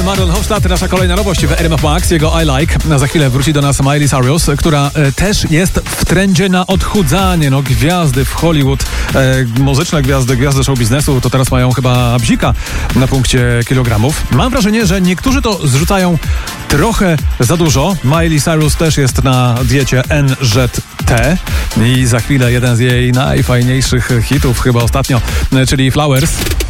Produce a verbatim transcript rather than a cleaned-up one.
Marion Hofstadt, nasza kolejna nowość w R M F Max, jego I Like. Za chwilę wróci do nas Miley Cyrus, która e, też jest w trendzie na odchudzanie. No, gwiazdy w Hollywood, e, muzyczne gwiazdy, gwiazdy show biznesu, to teraz mają chyba bzika na punkcie kilogramów. Mam wrażenie, że niektórzy to zrzucają trochę za dużo. Miley Cyrus też jest na diecie N Z T i za chwilę jeden z jej najfajniejszych hitów chyba ostatnio, czyli Flowers.